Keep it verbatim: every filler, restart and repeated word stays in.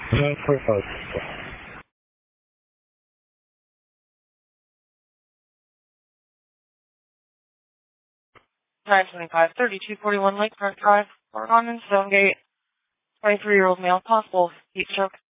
nine forty-five. nine twenty-five, thirty-two forty-one Lakefront Drive, Fort Common, Stonegate. twenty-three-year-old male, possible heat stroke.